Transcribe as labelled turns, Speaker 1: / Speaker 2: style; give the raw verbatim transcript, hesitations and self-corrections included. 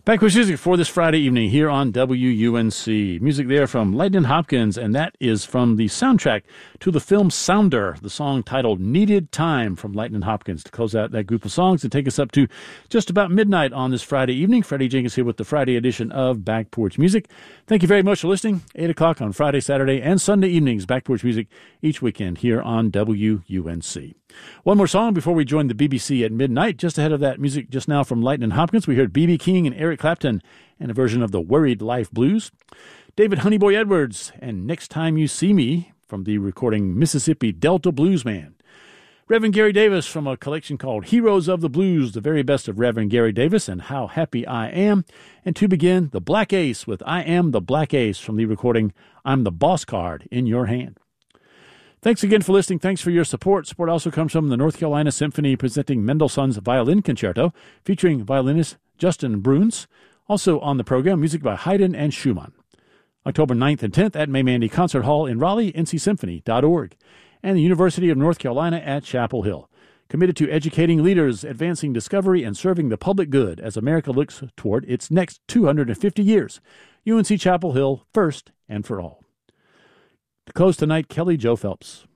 Speaker 1: Backwards music for this Friday evening here on W U N C. Music there from Lightnin' Hopkins, and that is from the soundtrack to the film Sounder, the song titled Needed Time from Lightnin' Hopkins, to close out that group of songs and take us up to just about midnight on this Friday evening. Freddie Jenkins here with the Friday edition of Back Porch Music. Thank you very much for listening. eight o'clock on Friday, Saturday, and Sunday evenings, Back Porch Music each weekend here on W U N C. One more song before we join the B B C at midnight. Just ahead of that music just now from Lightnin' Hopkins, we heard B B King and Eric Clapton and a version of the Worried Life Blues. David Honeyboy Edwards and Next Time You See Me from the recording Mississippi Delta Bluesman. Reverend Gary Davis from a collection called Heroes of the Blues, the very best of Reverend Gary Davis and How Happy I Am. And to begin, the Black Ace with I Am the Black Ace from the recording I'm the Boss Card in Your Hand. Thanks again for listening. Thanks for your support. Support also comes from the North Carolina Symphony presenting Mendelssohn's Violin Concerto featuring violinist Justin Bruns. Also on the program, music by Haydn and Schumann. October ninth and tenth at May Mandy Concert Hall in Raleigh, N C Symphony dot org. And the University of North Carolina at Chapel Hill. Committed to educating leaders, advancing discovery, and serving the public good as America looks toward its next two hundred fifty years. U N C Chapel Hill, first and for all. To close tonight, Kelly Joe Phelps.